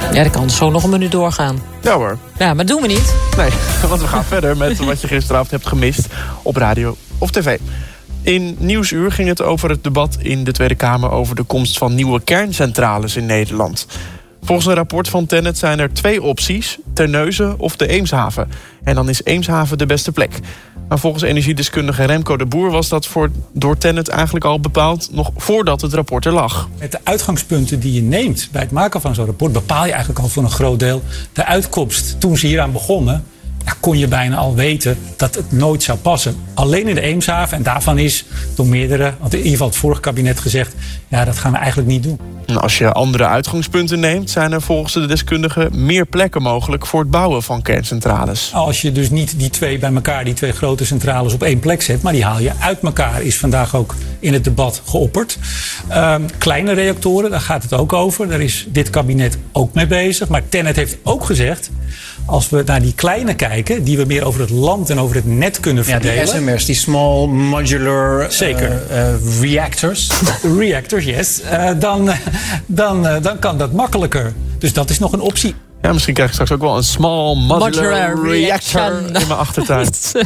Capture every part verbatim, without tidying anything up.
Ja, dat kan zo nog een minuut doorgaan. Ja hoor. Ja, maar dat doen we niet. Nee, want we gaan verder met wat je gisteravond hebt gemist op radio of tv. In Nieuwsuur ging het over het debat in de Tweede Kamer over de komst van nieuwe kerncentrales in Nederland. Volgens een rapport van TenneT zijn er twee opties: Terneuzen of de Eemshaven. En dan is Eemshaven de beste plek. Maar volgens energiedeskundige Remco de Boer was dat voor, door TenneT eigenlijk al bepaald nog voordat het rapport er lag. Met de uitgangspunten die je neemt bij het maken van zo'n rapport bepaal je eigenlijk al voor een groot deel de uitkomst. Toen ze hieraan begonnen, ja, kon je bijna al weten dat het nooit zou passen. Alleen in de Eemshaven, en daarvan is door meerdere, want in ieder geval het vorige kabinet gezegd, ja, dat gaan we eigenlijk niet doen. Als je andere uitgangspunten neemt, zijn er volgens de deskundigen meer plekken mogelijk voor het bouwen van kerncentrales. Als je dus niet die twee bij elkaar, die twee grote centrales op één plek zet, maar die haal je uit elkaar, is vandaag ook in het debat geopperd. Um, kleine reactoren, daar gaat het ook over. Daar is dit kabinet ook mee bezig. Maar TenneT heeft ook gezegd, als we naar die kleine kijken, die we meer over het land en over het net kunnen verdelen. Ja, die S M R's, die small modular Zeker. Uh, uh, reactors. Reactors, yes. Uh, dan, uh, dan, uh, dan kan dat makkelijker. Dus dat is nog een optie. Ja, misschien krijg ik straks ook wel een small modular, Modular reactor reaction. in mijn achtertuin.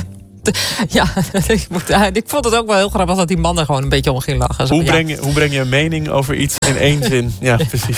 Ja, ik, moet, ik vond het ook wel heel grappig dat die man er gewoon een beetje om ging lachen. Zo, Hoe ja. breng, je, hoe breng je een mening over iets in één zin? Ja, precies.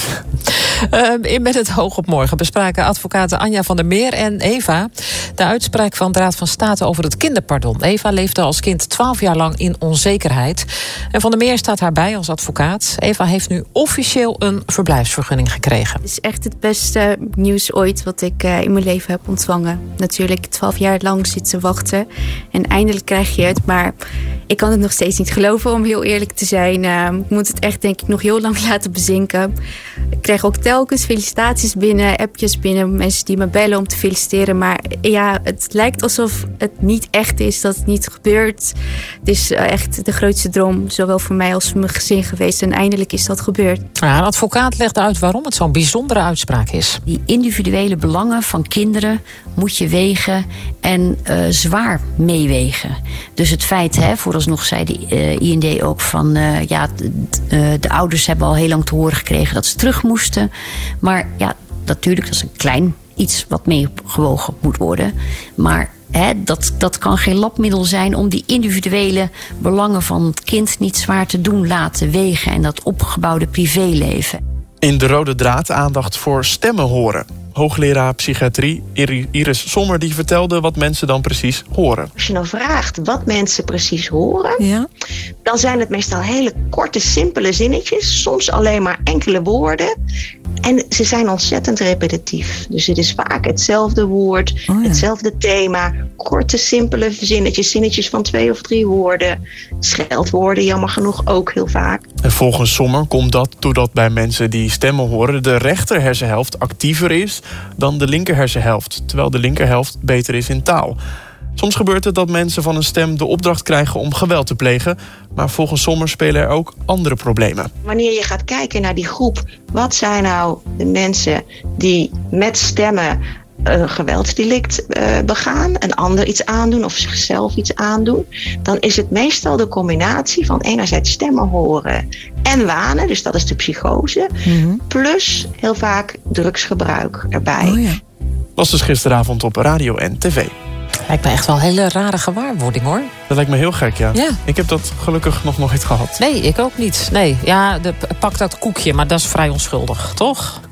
Uh, met het Oog op Morgen bespraken advocaten Anja van der Meer en Eva de uitspraak van de Raad van State over het kinderpardon. Eva leefde als kind twaalf jaar lang in onzekerheid. En Van der Meer staat haar bij als advocaat. Eva heeft nu officieel een verblijfsvergunning gekregen. Het is echt het beste nieuws ooit wat ik uh, in mijn leven heb ontvangen. Natuurlijk twaalf jaar lang zitten wachten. En eindelijk krijg je het, maar ik kan het nog steeds niet geloven, om heel eerlijk te zijn. Uh, ik moet het echt, denk ik, nog heel lang laten bezinken. Ik krijg ook telkens felicitaties binnen, appjes binnen, mensen die me bellen om te feliciteren. Maar ja, het lijkt alsof het niet echt is, dat het niet gebeurt. Het is uh, echt de grootste droom, zowel voor mij als voor mijn gezin geweest. En eindelijk is dat gebeurd. Ja, een advocaat legt uit waarom het zo'n bijzondere uitspraak is. Die individuele belangen van kinderen moet je wegen en uh, zwaar meewegen. Dus het feit, hè, vooralsnog zei de uh, I N D ook van uh, ja, de, uh, de ouders hebben al heel lang te horen gekregen dat ze terug moesten. Maar ja, natuurlijk, dat is een klein iets wat meegewogen moet worden. Maar hè, dat, dat kan geen labmiddel zijn om die individuele belangen van het kind niet zwaar te doen laten wegen en dat opgebouwde privéleven. In de rode draad aandacht voor stemmen horen. Hoogleraar psychiatrie Iris Sommer die vertelde wat mensen dan precies horen. Als je nou vraagt wat mensen precies horen, ja. dan zijn het meestal hele korte, simpele zinnetjes. Soms alleen maar enkele woorden. En ze zijn ontzettend repetitief. Dus het is vaak hetzelfde woord, oh ja. hetzelfde thema. Korte, simpele zinnetjes, zinnetjes van twee of drie woorden. Scheldwoorden, jammer genoeg ook heel vaak. En volgens Sommer komt dat doordat bij mensen die stemmen horen de rechter hersenhelft actiever is dan de linker hersenhelft, terwijl de linkerhelft beter is in taal. Soms gebeurt het dat mensen van een stem de opdracht krijgen om geweld te plegen, maar volgens Sommer spelen er ook andere problemen. Wanneer je gaat kijken naar die groep, wat zijn nou de mensen die met stemmen een geweldsdelict uh, begaan, een ander iets aandoen of zichzelf iets aandoen, dan is het meestal de combinatie van enerzijds stemmen horen en wanen, dus dat is de psychose, mm-hmm. plus heel vaak drugsgebruik erbij. Oh ja. Was dus gisteravond op radio en tv. Lijkt me echt wel een hele rare gewaarwording, hoor. Dat lijkt me heel gek, ja. ja. Ik heb dat gelukkig nog nooit gehad. Nee, ik ook niet. Nee, ja, de, pak dat koekje, maar dat is vrij onschuldig, toch?